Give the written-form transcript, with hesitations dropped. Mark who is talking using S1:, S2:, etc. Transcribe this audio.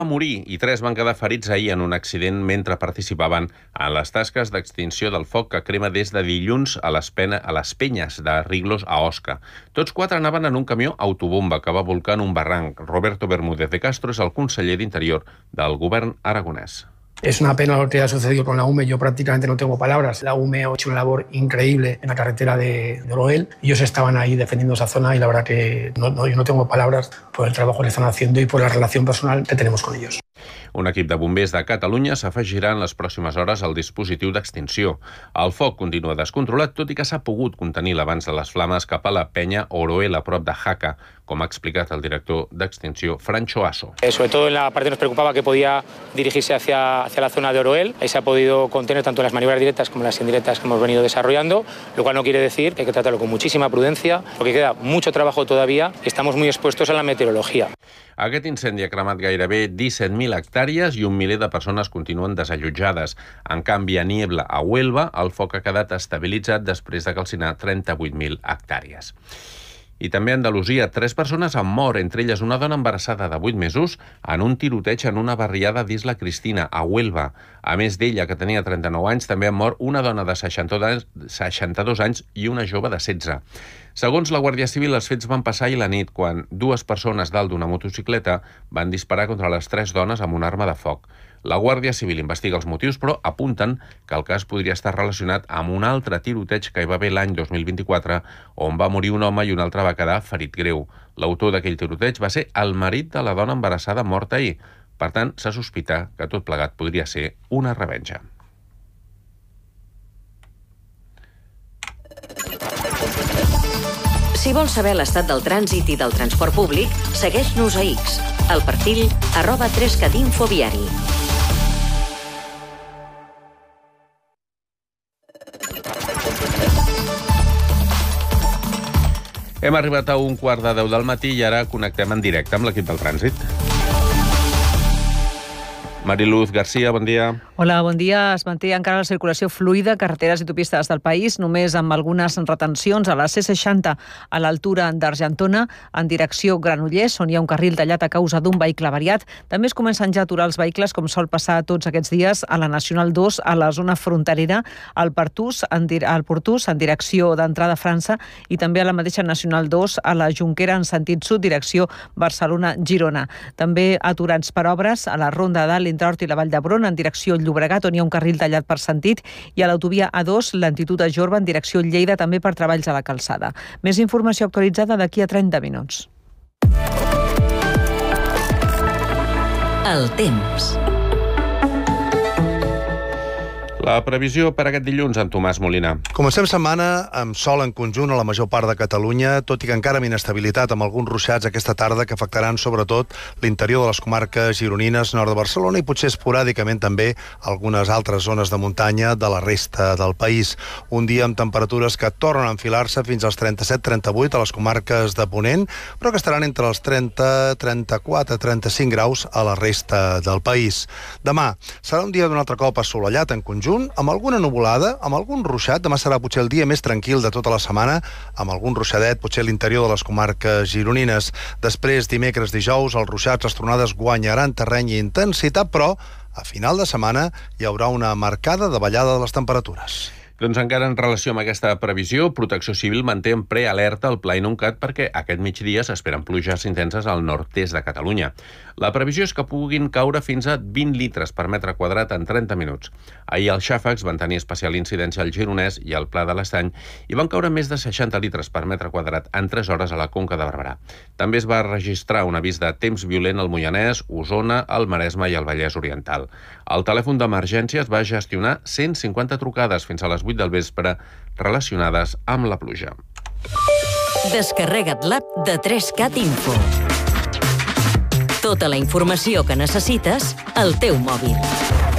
S1: va morir i 3 van quedar ferits ahir en un accident mentre participaven en les tasques d'extinció del foc que crema des de dilluns a les penyes de Riglos a Osca. Tots 4 anaven en un camió autobomba que va volcar en un barranc. Roberto Bermúdez de Castro és el conseller d'Interior del govern aragonès.
S2: Es una pena lo que ha sucedido con la UME, yo prácticamente no tengo palabras. La UME ha hecho una labor increíble en la carretera de Oroel. Ellos estaban ahí defendiendo esa zona y la verdad que yo no tengo palabras por el trabajo que están haciendo y por la relación personal que tenemos con ellos.
S1: Un equip de bombers de Catalunya s'afegirà en les pròximes hores al dispositiu d'extinció. El foc continua descontrolat, tot i que s'ha pogut contenir l'avanç de les flames cap a la penya Oroel, a prop de Jaca, com ha explicat el director d'extinció, Francho Aso.
S3: Sobre todo en la parte nos preocupaba que podía dirigirse hacia la zona de Oroel. Ahí se ha podido contener tanto las maniobras directas como las indirectas que hemos venido desarrollando, lo cual no quiere decir que hay que tratarlo con muchísima prudencia, porque queda mucho trabajo todavía y estamos muy expuestos a la meteorología.
S1: Aquest incendi ha cremat gairebé 17.000 hectàrees i un miler de persones continuen desallotjades. En canvi, a Niebla, a Huelva, el foc ha quedat estabilitzat després de calcinar 38.000 hectàrees. I també a Andalusia, 3 persones han mort, entre elles una dona embarassada de 8 mesos, en un tiroteig en una barriada d'Isla Cristina, a Huelva. A més d'ella, que tenia 39 anys, també han mort una dona de 62 anys i una jove de 16. Segons la Guàrdia Civil, els fets van passar ahir la nit, quan 2 persones dalt d'una motocicleta van disparar contra les 3 dones amb una arma de foc. La Guàrdia Civil investiga els motius, però apunten que el cas podria estar relacionat amb un altre tiroteig que hi va haver l'any 2024, on va morir un home i un altre va quedar ferit greu. L'autor d'aquell tiroteig va ser el marit de la dona embarassada morta ahir. Per tant, s'ha sospitat que tot plegat podria ser una revenja.
S4: Si vols saber l'estat del trànsit i del transport públic, segueix-nos a X, al perfil @3catinfoviari.
S1: Hem arribat a 1:15 del matí i ara connectem en directe amb l'equip del trànsit. Mariluz García, bon dia.
S5: Hola, bon dia. Es manté encara la circulació fluida a carreteres i autopistes del país, només amb algunes retencions a la C60 a l'altura d'Argentona, en direcció Granollers, on hi ha un carril tallat a causa d'un vehicle avariat. També es comencen ja a aturar els vehicles, com sol passar tots aquests dies, a la Nacional 2, a la zona fronterera, al Portús, en direcció d'entrada a França, i també a la mateixa Nacional 2, a la Jonquera, en sentit sud, direcció Barcelona-Girona. També aturats per obres a la Ronda d'Alt entre Hort i la Vall d'Hebron, en direcció Llobregat, on hi ha un carril tallat per sentit, i a l'autovia A2, lentitud a Jorba, en direcció Lleida, també per treballs a la calçada. Més informació actualitzada d'aquí a 30 minuts.
S4: El temps.
S1: La previsió per aquest dilluns, en Tomàs Molina.
S6: Comencem setmana amb sol en conjunt a la major part de Catalunya, tot i que encara amb inestabilitat, amb alguns ruixats aquesta tarda que afectaran sobretot l'interior de les comarques gironines, nord de Barcelona, i potser esporàdicament també algunes altres zones de muntanya de la resta del país. Un dia amb temperatures que tornen a enfilar-se fins als 37-38 a les comarques de Ponent, però que estaran entre els 30, 34, 35 graus a la resta del país. Demà serà un dia d'un altre cop assolellat en conjunt, amb alguna nuvolada, amb algun ruixat. Demà serà potser el dia més tranquil de tota la setmana, amb algun ruixadet, potser a l'interior de les comarques gironines. Després, dimecres, dijous, els ruixats, les tronades guanyaran terreny i intensitat, però a final de setmana hi haurà una marcada davallada de les temperatures.
S1: Doncs encara en relació amb aquesta previsió, Protecció Civil manté en prealerta el Pla Inuncat perquè aquest migdia s'esperen pluges intenses al nord-est de Catalunya. La previsió és que puguin caure fins a 20 litres per metre quadrat en 30 minuts. Ahir els xàfecs van tenir especial incidència al Gironès i al Pla de l'Estany i van caure més de 60 litres per metre quadrat en 3 hores a la Conca de Barberà. També es va registrar un avís de temps violent al Moianès, Osona, el Maresme i el Vallès Oriental. El telèfon d'emergències va gestionar 150 trucades fins a les 8 del vespre relacionades amb la pluja.
S4: Descarrega't l'app de 3Cat Info. Tota la informació que necessites al teu mòbil.